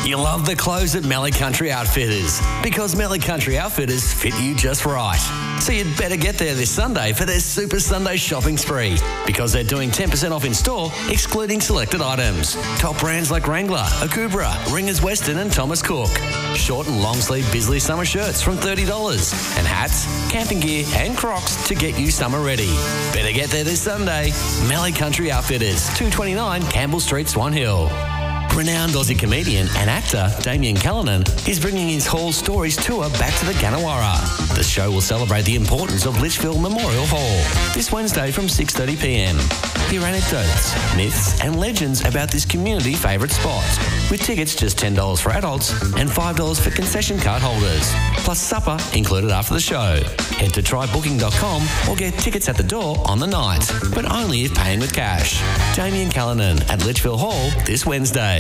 You love the clothes at Mallee Country Outfitters because Mallee Country Outfitters fit you just right. So you'd better get there this Sunday for their Super Sunday shopping spree because they're doing 10% off in store, excluding selected items. Top brands like Wrangler, Akubra, Ringers Western and Thomas Cook. Short and long sleeve Bisley summer shirts from $30 and hats, camping gear and Crocs to get you summer ready. Better get there this Sunday. Mallee Country Outfitters, 229 Campbell Street, Swan Hill. Renowned Aussie comedian and actor Damien Callanan is bringing his Hall Stories tour back to the Ganawara. The show will celebrate the importance of Litchfield Memorial Hall this Wednesday from 6:30pm. Hear anecdotes, myths and legends about this community favourite spot, with tickets just $10 for adults and $5 for concession card holders, plus supper included after the show. Head to trybooking.com or get tickets at the door on the night, but only if paying with cash. Damien Callanan at Litchfield Hall this Wednesday.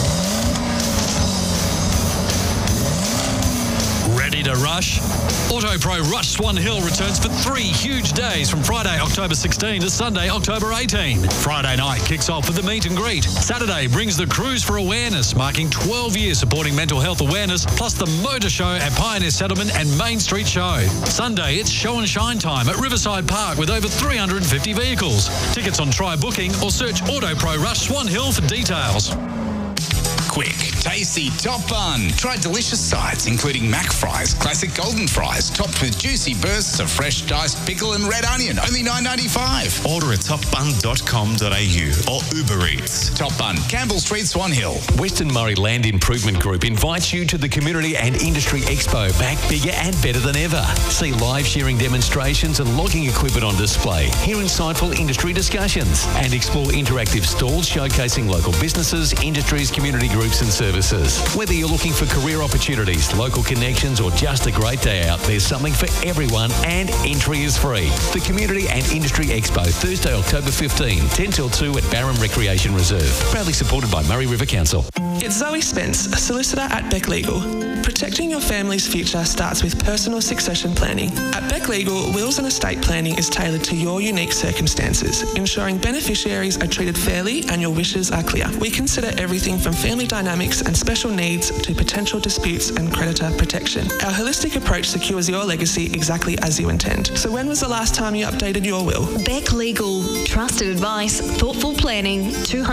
Ready to rush? AutoPro Rush Swan Hill returns for 3 huge days from Friday, October 16 to Sunday, October 18. Friday night kicks off with the meet and greet. Saturday brings the Cruise for Awareness, marking 12 years supporting mental health awareness, plus the Motor Show at Pioneer Settlement and Main Street Show. Sunday, it's show and shine time at Riverside Park with over 350 vehicles. Tickets on Try Booking or search AutoPro Rush Swan Hill for details. Quick, tasty top bun. Try delicious sides including mac fries, classic golden fries, topped with juicy bursts of fresh diced pickle and red onion, only $9.95. Order at topbun.com.au or Uber Eats. Top Bun, Campbell Street, Swan Hill. Western Murray Land Improvement Group invites you to the Community and Industry Expo, back bigger and better than ever. See live sharing demonstrations and logging equipment on display, hear insightful industry discussions, and explore interactive stalls showcasing local businesses, industries, community groups and services. Whether you're looking for career opportunities, local connections or just a great day out, there's something for everyone and entry is free. The Community and Industry Expo, Thursday, October 15, 10 till 2 at Barham Recreation Reserve. Proudly supported by Murray River Council. It's Zoe Spence, a solicitor at Beck Legal. Protecting your family's future starts with personal succession planning. At Beck Legal, wills and estate planning is tailored to your unique circumstances, ensuring beneficiaries are treated fairly and your wishes are clear. We consider everything from family dynamics and special needs to potential disputes and creditor protection. Our holistic approach secures your legacy exactly as you intend. So when was the last time you updated your will? Beck Legal. Trusted advice, thoughtful planning,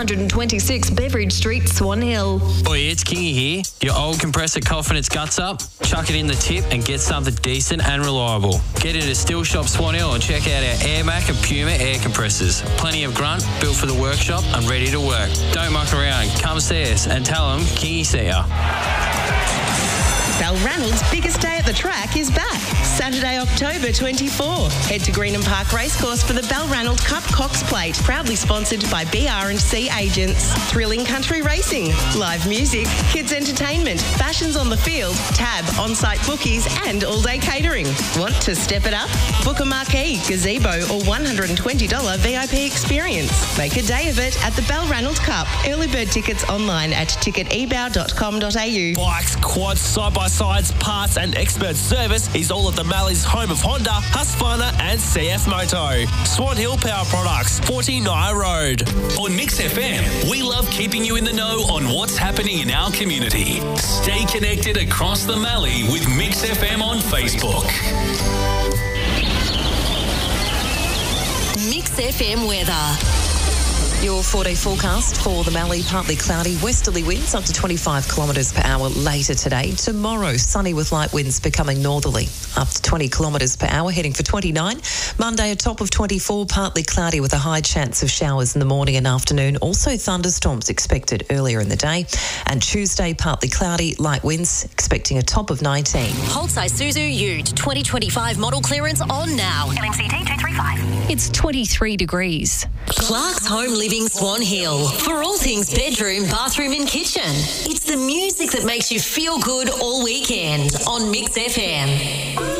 226 Beveridge Street, Swan Hill. Oi, it's Kingy here. Your old compressor coughing its guts up? Chuck it in the tip and get something decent and reliable. Get into Steel Shop Swan Hill and check out our AirMac and Puma air compressors. Plenty of grunt, built for the workshop and ready to work. Don't muck around. Come see us and tell them Kingy see ya. Balranald's biggest day at the track is back, Saturday, October 24. Head to Greenham Park Racecourse for the Balranald Cup Cox Plate, proudly sponsored by BR&C Agents. Thrilling country racing, live music, kids entertainment, fashions on the field, tab, on-site bookies and all-day catering. Want to step it up? Book a marquee, gazebo or $120 VIP experience. Make a day of it at the Balranald Cup. Early bird tickets online at ticketebao.com.au. Bikes, quads, side-by-sides, parts and expert service is all at the Mallee's home of Honda, Husqvarna and CF Moto. Swan Hill Power Products, 40 Nye Road. On Mix FM, we love keeping you in the know on what's happening in our community. Stay connected across the Mallee with Mix FM on Facebook. Mix FM weather. Your 4-day forecast for the Mallee, partly cloudy, westerly winds up to 25 kilometres per hour later today. Tomorrow, sunny with light winds becoming northerly, up to 20 kilometres per hour, heading for 29. Monday, a top of 24, partly cloudy with a high chance of showers in the morning and afternoon. Also thunderstorms expected earlier in the day. And Tuesday, partly cloudy, light winds, expecting a top of 19. Holtz Isuzu Ute 2025 model clearance on now. LMCT 235. It's 23 degrees. Clark's Home Living Swan Hill. For all things bedroom, bathroom and kitchen. It's the music that makes you feel good all weekend on Mix FM.